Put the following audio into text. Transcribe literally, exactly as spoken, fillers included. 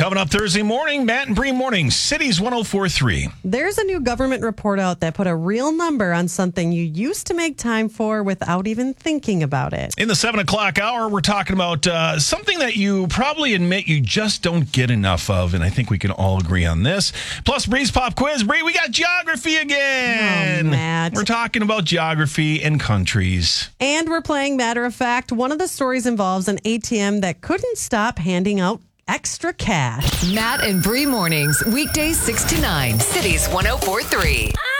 Coming up Thursday morning, Matt and Bree Morning, Cities one oh four point three. There's a new government report out that put a real number on something you used to make time for without even thinking about it. In the seven o'clock hour, we're talking about uh, something that you probably admit you just don't get enough of, and I think we can all agree on this. Plus, Bree's Pop Quiz. Bree, we got geography again. Oh, Matt. We're talking about geography and countries. And we're playing Matter of Fact. One of the stories involves an A T M that couldn't stop handing out extra cash. Matt and Bree Mornings, weekdays six to nine, Cities one oh four point three.